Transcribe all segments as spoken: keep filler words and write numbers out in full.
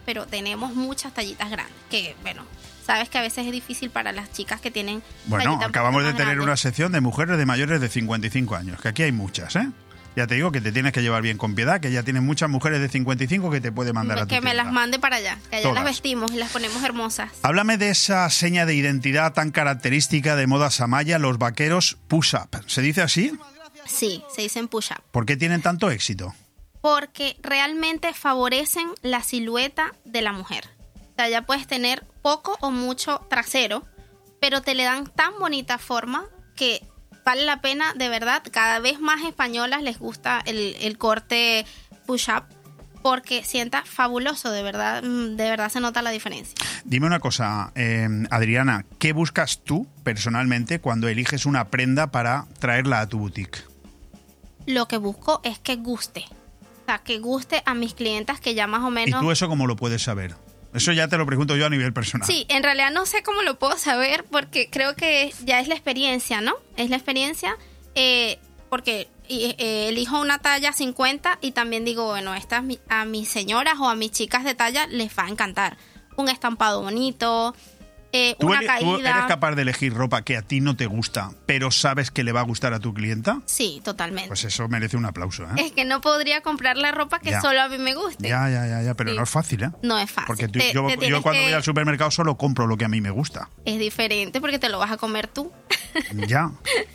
pero tenemos muchas tallitas grandes, que bueno, sabes que a veces es difícil para las chicas que tienen Bueno, tallitas acabamos de más tener grandes. una sección de mujeres de mayores de cincuenta y cinco años, que aquí hay muchas, ¿eh? Ya te digo que te tienes que llevar bien con Piedad, que ya tienes muchas mujeres de cincuenta y cinco que te puede mandar a tu Que me tienda. las mande para allá, que allá Todas. las vestimos y las ponemos hermosas. Háblame de esa seña de identidad tan característica de Modas Amaya, los vaqueros push-up. ¿Se dice así? Sí, se dicen push-up. ¿Por qué tienen tanto éxito? Porque realmente favorecen la silueta de la mujer. O sea, ya puedes tener poco o mucho trasero, pero te le dan tan bonita forma que vale la pena, de verdad. Cada vez más españolas les gusta el, el corte push-up porque sienta fabuloso, de verdad, de verdad se nota la diferencia. Dime una cosa, eh, Adriana, ¿qué buscas tú personalmente cuando eliges una prenda para traerla a tu boutique? Lo que busco es que guste. O sea, que guste a mis clientas que ya más o menos... ¿Y tú eso cómo lo puedes saber? Eso ya te lo pregunto yo a nivel personal. Sí, en realidad no sé cómo lo puedo saber porque creo que ya es la experiencia, ¿no? Es la experiencia eh, porque eh, elijo una talla cincuenta y también digo, bueno, estas a mis señoras o a mis chicas de talla les va a encantar. Un estampado bonito, eh, ¿Tú, una eres, caída. ¿Tú eres capaz de elegir ropa que a ti no te gusta, pero sabes que le va a gustar a tu clienta? Sí, totalmente. Pues eso merece un aplauso, ¿eh? Es que no podría comprar la ropa que Ya. solo a mí me guste. Ya, ya, ya, ya, pero Sí. no es fácil, ¿eh? No es fácil. Porque tú- Te- yo, te yo tienes cuando que- voy al supermercado solo compro lo que a mí me gusta. Es diferente porque te lo vas a comer tú. Ya.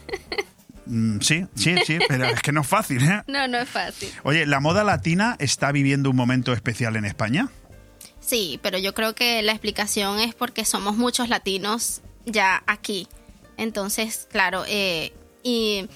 Mm, sí, sí, sí, pero es que no es fácil, ¿eh? No, no es fácil. Oye, ¿la moda latina está viviendo un momento especial en España? Sí, pero yo creo que la explicación es porque somos muchos latinos ya aquí. Entonces, claro, eh, y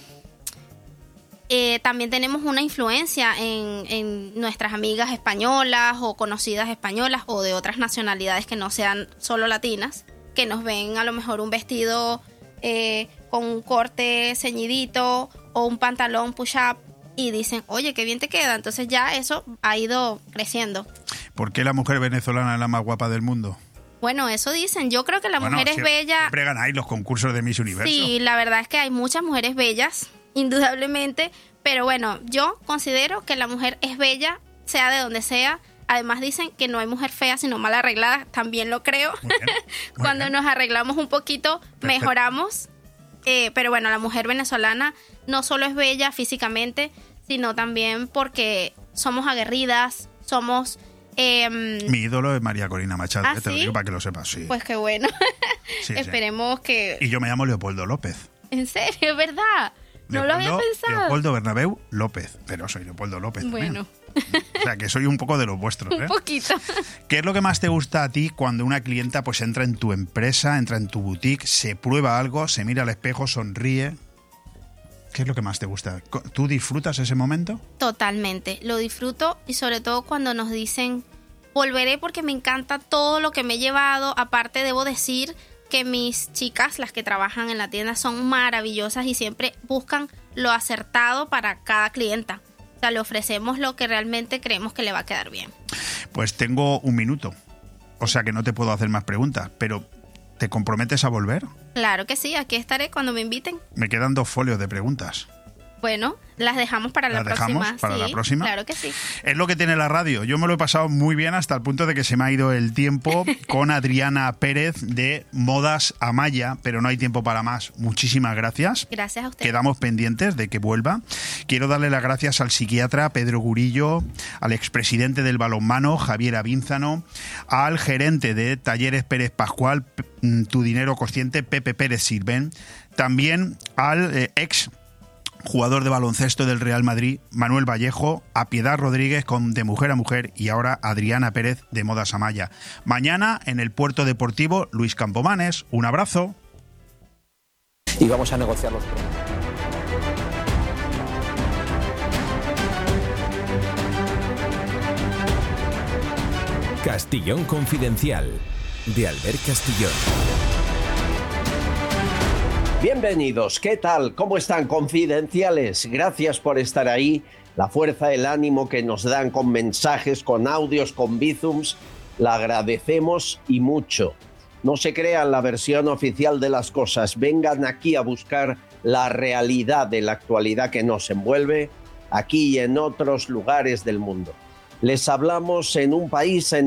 eh, también tenemos una influencia en, en nuestras amigas españolas o conocidas españolas o de otras nacionalidades que no sean solo latinas, que nos ven a lo mejor un vestido eh, con un corte ceñidito o un pantalón push-up y dicen, oye, qué bien te queda. Entonces ya eso ha ido creciendo. ¿Por qué la mujer venezolana es la más guapa del mundo? Bueno, eso dicen. Yo creo que la Bueno, mujer es sie- bella. Siempre ganáis los concursos de Miss Universo. Sí, la verdad es que hay muchas mujeres bellas, indudablemente. Pero bueno, yo considero que la mujer es bella, sea de donde sea. Además dicen que no hay mujer fea, sino mal arreglada. También lo creo. Muy bien, muy Cuando bien. nos arreglamos un poquito, Perfecto. mejoramos. Eh, pero bueno, la mujer venezolana no solo es bella físicamente, sino también porque somos aguerridas, somos... Eh, Mi ídolo es María Corina Machado, ¿Ah, eh, te lo sí? digo para que lo sepas, sí. Pues qué bueno. Sí, sí. Esperemos que... Y yo me llamo Leopoldo López. En serio, ¿verdad? No lo había Leopoldo- pensado. Leopoldo Bernabéu López, pero soy Leopoldo López también. Bueno, O sea, que soy un poco de los vuestros, un ¿eh? poquito. ¿Qué es lo que más te gusta a ti cuando una clienta pues entra en tu empresa, entra en tu boutique, se prueba algo, se mira al espejo, sonríe? ¿Qué es lo que más te gusta? Co- ¿Tú disfrutas ese momento? Totalmente. Lo disfruto y sobre todo cuando nos dicen, volveré porque me encanta todo lo que me he llevado. Aparte, debo decir que mis chicas, las que trabajan en la tienda, son maravillosas y siempre buscan lo acertado para cada clienta. O sea, le ofrecemos lo que realmente creemos que le va a quedar bien. Pues tengo un minuto, o sea que no te puedo hacer más preguntas, pero ¿te comprometes a volver? Claro que sí, aquí estaré cuando me inviten. Me quedan dos folios de preguntas. Bueno, las dejamos para la ¿Las dejamos próxima. para sí, la próxima? Claro que sí. Es lo que tiene la radio. Yo me lo he pasado muy bien hasta el punto de que se me ha ido el tiempo con Adriana Pérez de Modas Amaya, pero no hay tiempo para más. Muchísimas gracias. Gracias a usted. Quedamos pendientes de que vuelva. Quiero darle las gracias al psiquiatra Pedro Gurillo, al expresidente del balonmano Javier Avínzano, al gerente de Talleres Pérez Pascual, P- Tu Dinero Consciente, Pepe Pérez Sirven, también al eh, ex jugador de baloncesto del Real Madrid, Manuel Vallejo, a Piedad Rodríguez con De Mujer a Mujer y ahora Adriana Pérez de Modas Amaya. Mañana en el Puerto Deportivo, Luis Campomanes. Un abrazo. Y vamos a negociar los precios. Castillón Confidencial, de Albert Castillón. Bienvenidos, ¿qué tal? ¿Cómo están, confidenciales? Gracias por estar ahí, la fuerza, el ánimo que nos dan con mensajes, con audios, con bizums, la agradecemos y mucho. No se crean la versión oficial de las cosas, vengan aquí a buscar la realidad de la actualidad que nos envuelve, aquí y en otros lugares del mundo. Les hablamos en un país en